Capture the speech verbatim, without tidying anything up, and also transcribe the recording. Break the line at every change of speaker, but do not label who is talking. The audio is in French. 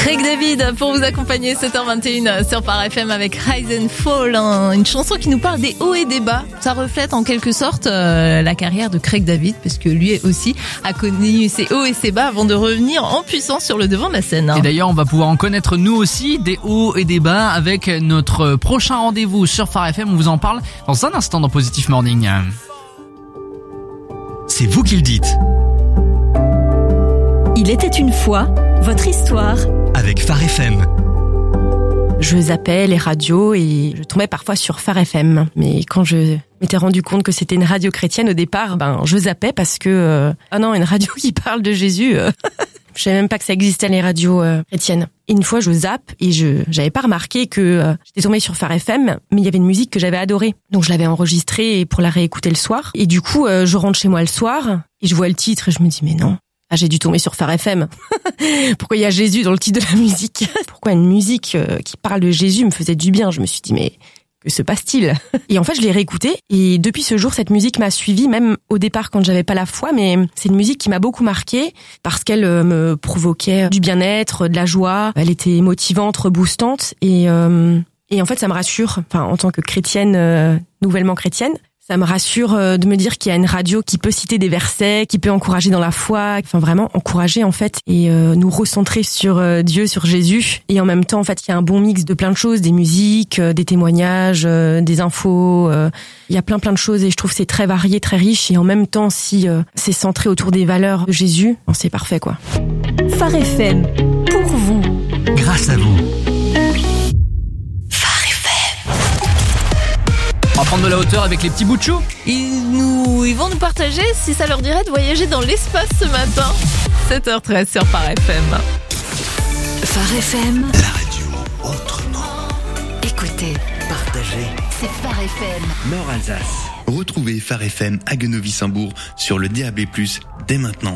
Craig David pour vous accompagner sept heures vingt et une sur Phare F M avec Rise and Fall, hein, une chanson qui nous parle des hauts et des bas. Ça reflète en quelque sorte euh, la carrière de Craig David, parce que lui aussi a connu ses hauts et ses bas avant de revenir en puissance sur le devant de la scène. Hein.
Et d'ailleurs, on va pouvoir en connaître nous aussi des hauts et des bas avec notre prochain rendez-vous sur Phare F M. On vous en parle dans un instant dans Positive Morning.
C'est vous qui le dites.
Il était une fois, votre histoire.
Avec Phare F M.
Je zappais les radios et je tombais parfois sur Phare F M. Mais quand je m'étais rendu compte que c'était une radio chrétienne au départ, ben je zappais parce que euh, ah non, une radio qui parle de Jésus. Euh, je savais même pas que ça existait les radios euh, chrétiennes. Et une fois je zappe et je j'avais pas remarqué que euh, j'étais tombée sur Phare F M, mais il y avait une musique que j'avais adorée. Donc je l'avais enregistrée pour la réécouter le soir. Et du coup euh, je rentre chez moi le soir et je vois le titre et je me dis mais non. Ah, j'ai dû tomber sur Phare F M. Pourquoi il y a Jésus dans le titre de la musique? Pourquoi une musique euh, qui parle de Jésus me faisait du bien? Je me suis dit, mais que se passe-t-il? Et en fait, je l'ai réécoutée. Et depuis ce jour, cette musique m'a suivie, même au départ quand j'avais pas la foi. Mais c'est une musique qui m'a beaucoup marquée parce qu'elle euh, me provoquait du bien-être, de la joie. Elle était motivante, reboostante. Et, euh, et en fait, ça me rassure, enfin, en tant que chrétienne, euh, nouvellement chrétienne. Ça me rassure de me dire qu'il y a une radio qui peut citer des versets, qui peut encourager dans la foi, enfin vraiment encourager en fait et euh, nous recentrer sur euh, Dieu, sur Jésus. Et en même temps, en fait, il y a un bon mix de plein de choses, des musiques, euh, des témoignages, euh, des infos. Euh, il y a plein plein de choses et je trouve que c'est très varié, très riche. Et en même temps, si euh, c'est centré autour des valeurs de Jésus, c'est parfait quoi.
Phare F M, pour vous.
Grâce à vous.
On va prendre de la hauteur avec les petits bouts de chou.
Ils, nous, ils vont nous partager si ça leur dirait de voyager dans l'espace ce matin. sept heures treize sur Phare F M.
Phare F M.
La radio autrement.
Écoutez,
Partagez.
c'est Phare F M.
Nord Alsace. Retrouvez Phare F M à Gueneville-Saint-Bourg sur le D A B plus, dès maintenant.